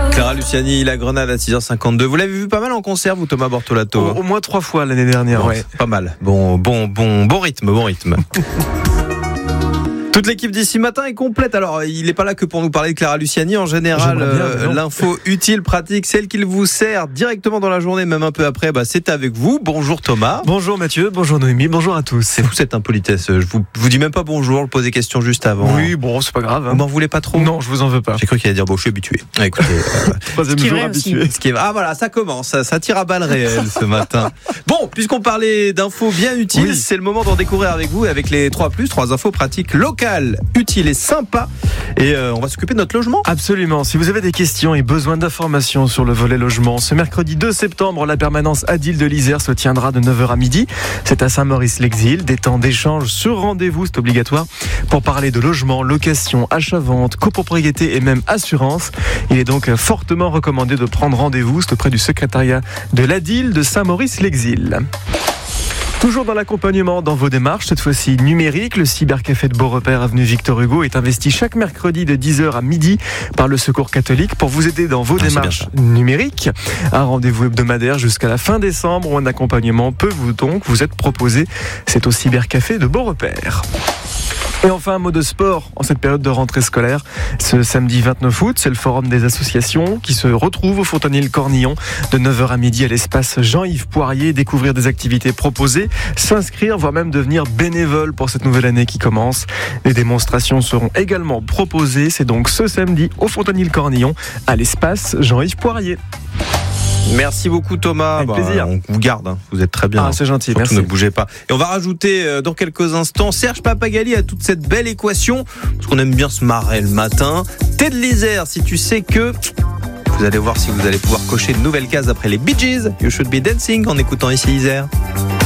Clara Luciani, La Grenade à 6h52. Vous l'avez vu pas mal en concert, vous, Thomas Bortolato? Au moins 3 fois l'année dernière. Bon, Ouais. pas mal. Bon rythme. Toute l'équipe d'ici matin est complète. Alors, il n'est pas là que pour nous parler de Clara Luciani. En général, l'info utile, pratique, celle qu'il vous sert directement dans la journée, même un peu après, c'est avec vous. Bonjour Thomas. Bonjour Mathieu, bonjour Noémie, bonjour à tous. C'est fou cette impolitesse. Je vous dis même pas bonjour, je pose des questions juste avant. Oui, bon, c'est pas grave. Vous m'en voulez pas trop? Non, je vous en veux pas. J'ai cru qu'il allait dire je suis habitué. Écoutez, Troisième jour habitué. Voilà, ça commence, ça tire à balles réelles ce matin. Bon, puisqu'on parlait d'infos bien utiles, c'est le moment d'en découvrir avec vous et avec les 3 infos pratiques locales, utiles et sympas. Et on va s'occuper de notre logement. Absolument. Si vous avez des questions et besoin d'informations sur le volet logement, ce mercredi 2 septembre, la permanence Adil de l'Isère se tiendra de 9h à midi. C'est à Saint-Maurice-l'Exil. Des temps d'échange sur rendez-vous, c'est obligatoire, pour parler de logement, location, achat-vente, copropriété et même assurance. Il est donc fortement recommandé de prendre rendez-vous. C'est auprès du secrétariat de l'Adil de Saint-Maurice-l'Exil. Toujours dans l'accompagnement dans vos démarches, cette fois-ci numérique, le cybercafé de Beaurepaire, avenue Victor Hugo, est investi chaque mercredi de 10h à midi par le Secours catholique pour vous aider dans vos démarches numériques. Un rendez-vous hebdomadaire jusqu'à la fin décembre où un accompagnement peut vous être proposé. C'est au cybercafé de Beaurepaire. Et enfin, un mot de sport en cette période de rentrée scolaire. Ce samedi 29 août, c'est le forum des associations qui se retrouve au Fontanil-Cornillon de 9h à midi à l'espace Jean-Yves Poirier. Découvrir des activités proposées, s'inscrire, voire même devenir bénévole pour cette nouvelle année qui commence. Les démonstrations seront également proposées. C'est donc ce samedi au Fontanil-Cornillon à l'espace Jean-Yves Poirier. Merci beaucoup Thomas. Avec plaisir. On vous garde, vous êtes très bien. C'est gentil, surtout merci. Ne bougez pas. Et on va rajouter dans quelques instants Serge Papagali à toute cette belle équation, parce qu'on aime bien se marrer le matin. T'es de l'Isère, si tu sais que... Vous allez voir si vous allez pouvoir cocher de nouvelles cases après les Bee Gees. You Should Be Dancing en écoutant ici Isère.